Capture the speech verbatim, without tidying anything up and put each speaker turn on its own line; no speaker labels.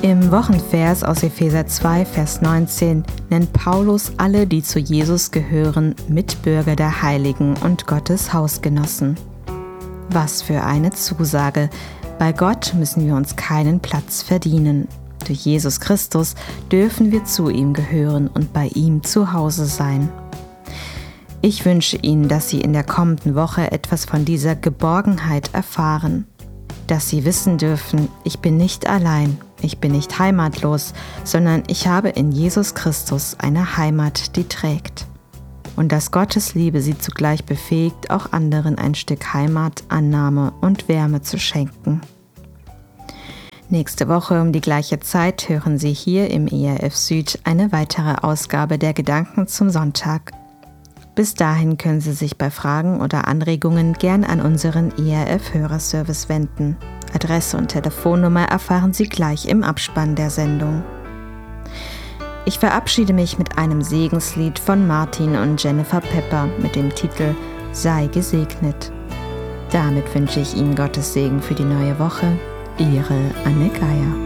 Im Wochenvers aus Epheser zwei, Vers neunzehn nennt Paulus alle, die zu Jesus gehören, Mitbürger der Heiligen und Gottes Hausgenossen. Was für eine Zusage! Bei Gott müssen wir uns keinen Platz verdienen. Durch Jesus Christus dürfen wir zu ihm gehören und bei ihm zu Hause sein. Ich wünsche Ihnen, dass Sie in der kommenden Woche etwas von dieser Geborgenheit erfahren. Dass Sie wissen dürfen, ich bin nicht allein, ich bin nicht heimatlos, sondern ich habe in Jesus Christus eine Heimat, die trägt. Und dass Gottes Liebe Sie zugleich befähigt, auch anderen ein Stück Heimat, Annahme und Wärme zu schenken. Nächste Woche um die gleiche Zeit hören Sie hier im E R F Süd eine weitere Ausgabe der Gedanken zum Sonntag. Bis dahin können Sie sich bei Fragen oder Anregungen gern an unseren E R F-Hörerservice wenden. Adresse und Telefonnummer erfahren Sie gleich im Abspann der Sendung. Ich verabschiede mich mit einem Segenslied von Martin und Jennifer Pepper mit dem Titel Sei gesegnet. Damit wünsche ich Ihnen Gottes Segen für die neue Woche. Ihre Anne Geier.